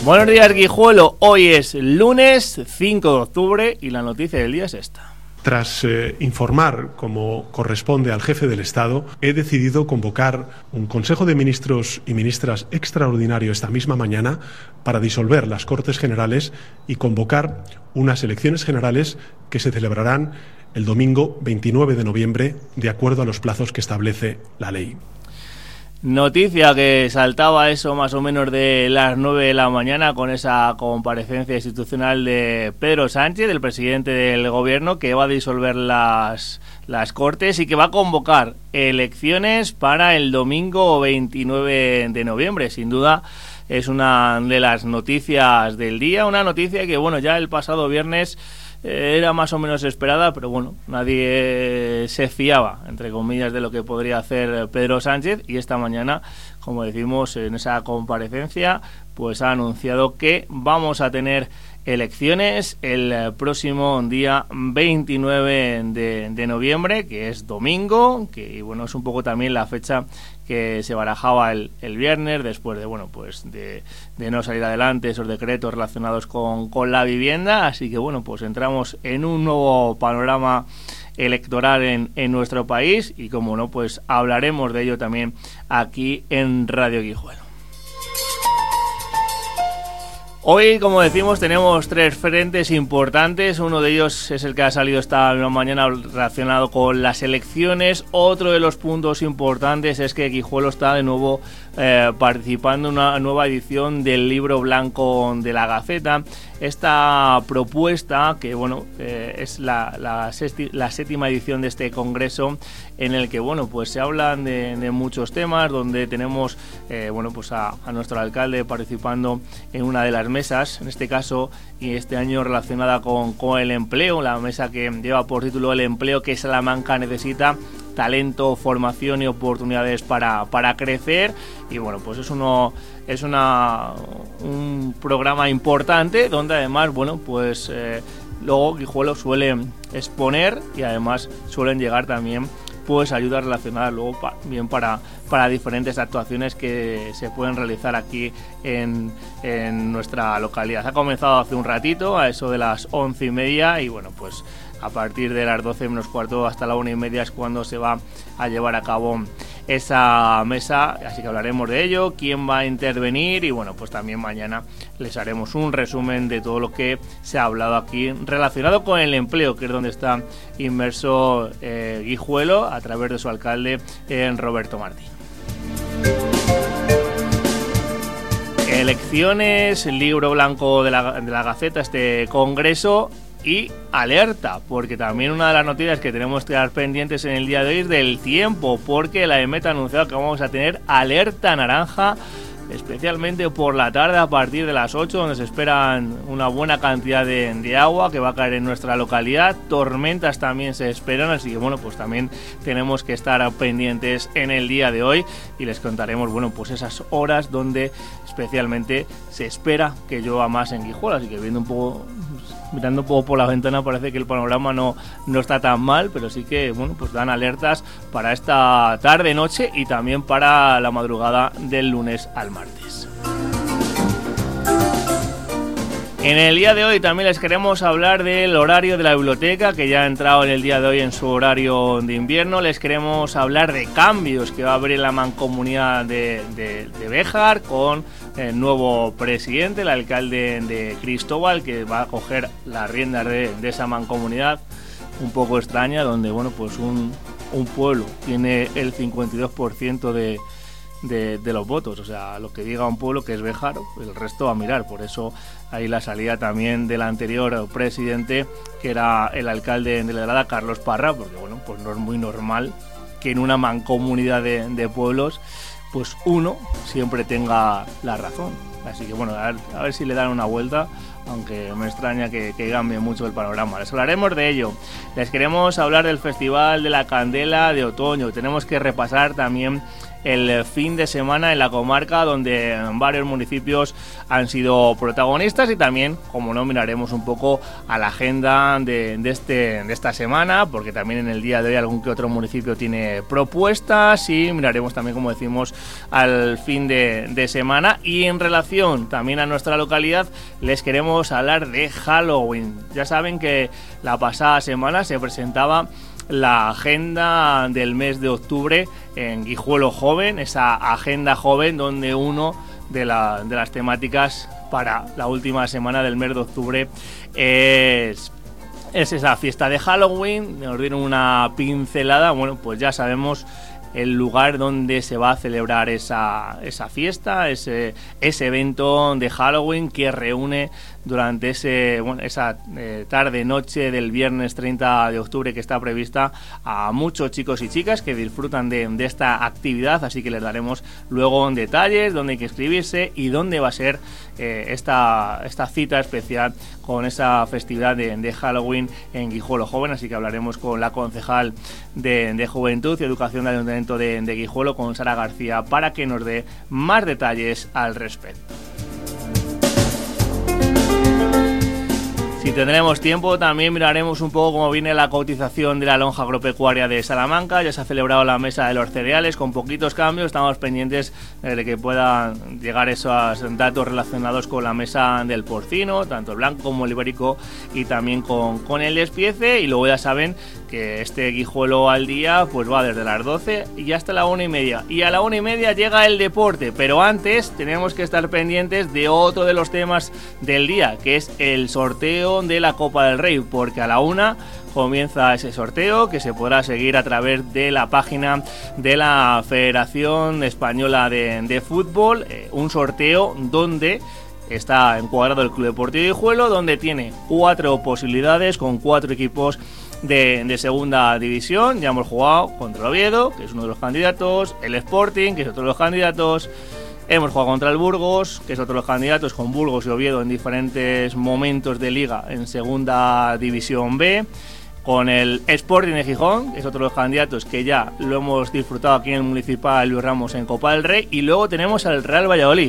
Buenos días, Guijuelo. Hoy es lunes 5 de octubre y la noticia del día es esta. Tras informar, como corresponde al jefe del Estado, he decidido convocar un Consejo de Ministros y Ministras extraordinario esta misma mañana para disolver las Cortes Generales y convocar unas elecciones generales que se celebrarán el domingo 29 de noviembre, de acuerdo a los plazos que establece la ley. Noticia que saltaba eso más o menos de las 9 de la mañana con esa comparecencia institucional de Pedro Sánchez, el presidente del gobierno, que va a disolver las Cortes y que va a convocar elecciones para el domingo 29 de noviembre. Sin duda es una de las noticias del día, una noticia que bueno, ya el pasado viernes era más o menos esperada, pero bueno, nadie se fiaba, entre comillas, de lo que podría hacer Pedro Sánchez, y esta mañana, como decimos en esa comparecencia, pues ha anunciado que vamos a tener elecciones el próximo día 29 de noviembre, que es domingo, que bueno, es un poco también la fecha que se barajaba el viernes, después de bueno, pues de no salir adelante esos decretos relacionados con la vivienda. Así que bueno, pues entramos en un nuevo panorama electoral en nuestro país y como no, pues hablaremos de ello también aquí en Radio Guijuelo. Hoy, como decimos, tenemos tres frentes importantes. Uno de ellos es el que ha salido esta mañana relacionado con las elecciones. Otro de los puntos importantes es que Guijuelo está de nuevo participando en una nueva edición del libro blanco de la Gaceta. Esta propuesta, que bueno, es la séptima edición de este congreso, en el que bueno, pues se hablan de muchos temas, donde tenemos bueno, pues a nuestro alcalde participando en una de las mesas, en este caso y este año relacionada con el empleo, la mesa que lleva por título El empleo que Salamanca necesita: talento, formación y oportunidades para crecer. Y bueno, pues es un programa importante donde además, bueno, pues luego Guijuelo suele exponer y además suelen llegar también pues ayudas relacionadas luego bien para diferentes actuaciones que se pueden realizar aquí en nuestra localidad. Ha comenzado hace un ratito, a eso de las 11:30, y bueno, pues a partir de las 12 menos cuarto hasta la 1:30 es cuando se va a llevar a cabo esa mesa, así que hablaremos de ello, quién va a intervenir y bueno, pues también mañana les haremos un resumen de todo lo que se ha hablado aquí relacionado con el empleo, que es donde está inmerso Guijuelo a través de su alcalde Roberto Martín. Elecciones, el libro blanco de la Gaceta, este congreso. Y alerta, porque también una de las noticias que tenemos que estar pendientes en el día de hoy es del tiempo, porque la EMET ha anunciado que vamos a tener alerta naranja, especialmente por la tarde a partir de las 8, donde se esperan una buena cantidad de agua que va a caer en nuestra localidad. Tormentas también se esperan, así que bueno, pues también tenemos que estar pendientes en el día de hoy y les contaremos, bueno, pues esas horas donde especialmente se espera que llueva más en Guijuelo. Así que mirando un poco por la ventana parece que el panorama no está tan mal, pero sí que bueno, pues dan alertas para esta tarde-noche y también para la madrugada del lunes al martes. En el día de hoy también les queremos hablar del horario de la biblioteca, que ya ha entrado en el día de hoy en su horario de invierno. Les queremos hablar de cambios que va a haber en la mancomunidad de Béjar, con el nuevo presidente, el alcalde de Cristóbal, que va a coger las riendas de esa mancomunidad un poco extraña, donde bueno, pues un pueblo tiene el 52% de los votos, o sea, lo que diga un pueblo, que es Béjar, el resto a mirar. Por eso ahí la salida también del anterior presidente, que era el alcalde de Ledrada, Carlos Parra, porque bueno, pues no es muy normal que en una mancomunidad de pueblos pues uno siempre tenga la razón. Así que bueno, a ver si le dan una vuelta, aunque me extraña que cambie mucho el panorama. Les hablaremos de ello. Les queremos hablar del Festival de la Candela de otoño. Tenemos que repasar también el fin de semana en la comarca, donde varios municipios han sido protagonistas, y también, como no, miraremos un poco a la agenda de esta semana, porque también en el día de hoy algún que otro municipio tiene propuestas, y miraremos también, como decimos, al fin de semana. Y en relación también a nuestra localidad, les queremos hablar de Halloween. Ya saben que la pasada semana se presentaba la agenda del mes de octubre en Guijuelo Joven, esa agenda joven donde uno de las temáticas para la última semana del mes de octubre es esa fiesta de Halloween. Nos dieron una pincelada. Bueno, pues ya sabemos el lugar donde se va a celebrar esa fiesta, ese evento de Halloween que reúne durante esa tarde-noche del viernes 30 de octubre que está prevista a muchos chicos y chicas que disfrutan de esta actividad, así que les daremos luego detalles, dónde hay que inscribirse y dónde va a ser esta cita especial con esa festividad de Halloween en Guijuelo Joven. Así que hablaremos con la concejal de Juventud y Educación del Ayuntamiento de Guijuelo, con Sara García, para que nos dé más detalles al respecto. Si tendremos tiempo, también miraremos un poco cómo viene la cotización de la lonja agropecuaria de Salamanca. Ya se ha celebrado la mesa de los cereales con poquitos cambios. Estamos pendientes de que puedan llegar esos datos relacionados con la mesa del porcino, tanto el blanco como el ibérico, y también con el despiece. Y luego ya saben que este Guijuelo al día pues va desde las 12 y hasta la 1:30. Y a la 1:30 llega el deporte, pero antes tenemos que estar pendientes de otro de los temas del día, que es el sorteo de la Copa del Rey, porque a la 1 comienza ese sorteo que se podrá seguir a través de la página de la Federación Española de Fútbol, un sorteo donde está encuadrado el Club Deportivo Guijuelo, donde tiene 4 posibilidades con 4 equipos de segunda división. Ya hemos jugado contra el Oviedo, que es uno de los candidatos, el Sporting, que es otro de los candidatos. Hemos jugado contra el Burgos, que es otro de los candidatos, con Burgos y Oviedo en diferentes momentos de liga en segunda división B. Con el Sporting de Gijón, que es otro de los candidatos, que ya lo hemos disfrutado aquí en el Municipal Luis Ramos en Copa del Rey. Y luego tenemos al Real Valladolid,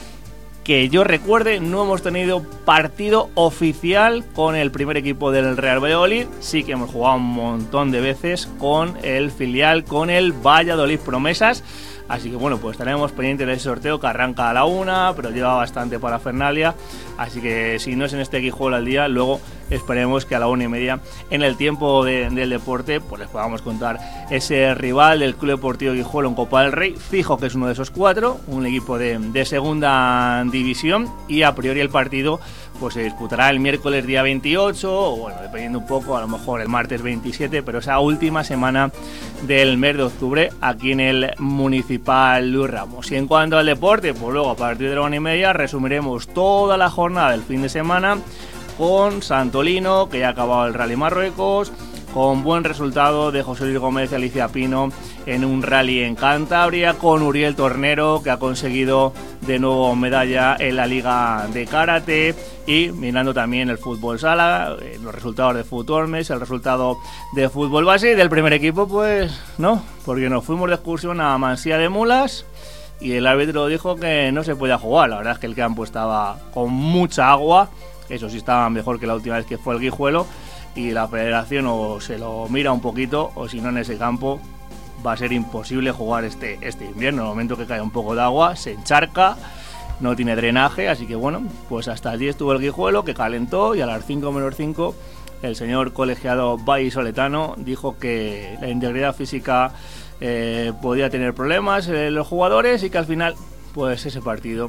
que yo recuerde no hemos tenido partido oficial con el primer equipo del Real Valladolid. Sí que hemos jugado un montón de veces con el filial, con el Valladolid Promesas. Así que bueno, pues estaremos pendientes de ese sorteo que arranca a la 1, pero lleva bastante parafernalia. Así que si no es en este Guijuelo al día, luego esperemos que a la 1:30 en el tiempo del deporte pues les podamos contar ese rival del Club Deportivo Guijuelo en Copa del Rey. Fijo que es uno de esos 4, un equipo de segunda división, y a priori el partido pues se disputará el miércoles día 28, o bueno, dependiendo un poco, a lo mejor el martes 27, pero esa última semana del mes de octubre aquí en el Municipal Luis Ramos. Y en cuanto al deporte, pues luego a partir de la 1:30 resumiremos toda la jornada del fin de semana con Santolino, que ya ha acabado el Rally Marruecos, con buen resultado de José Luis Gómez y Alicia Pino en un rally en Cantabria, con Uriel Tornero, que ha conseguido de nuevo medalla en la Liga de Karate, y mirando también el fútbol sala, los resultados de Fútbol Mes, el resultado de fútbol base. Del primer equipo pues no, porque nos fuimos de excursión a Mansía de Mulas y el árbitro dijo que no se podía jugar. La verdad es que el campo estaba con mucha agua, eso sí estaba mejor que la última vez que fue el Guijuelo, y la federación o se lo mira un poquito, o si no, en ese campo va a ser imposible jugar este invierno. En el momento que cae un poco de agua se encharca, no tiene drenaje. Así que bueno, pues hasta allí estuvo el Guijuelo, que calentó, y a las 5 menos 5 el señor colegiado vallisoletano dijo que la integridad física podía tener problemas los jugadores, y que al final pues ese partido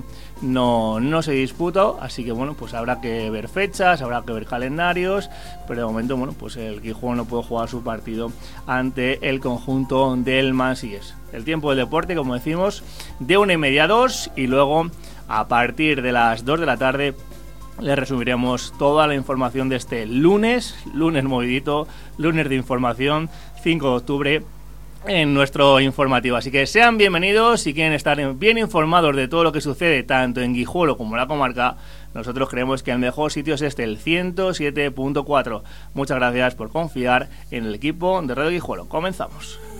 no se disputó. Así que bueno, pues habrá que ver fechas, habrá que ver calendarios, pero de momento bueno, pues el Guijuelo no puede jugar su partido ante el conjunto del Mansíes. El tiempo del deporte, como decimos, de 1:30 a 2, y luego a partir de las 2 de la tarde les resumiremos toda la información de este lunes movidito, lunes de información, 5 de octubre, en nuestro informativo. Así que sean bienvenidos. Si quieren estar bien informados de todo lo que sucede tanto en Guijuelo como en la comarca, nosotros creemos que el mejor sitio es el 107.4. Muchas gracias por confiar en el equipo de Radio Guijuelo. Comenzamos.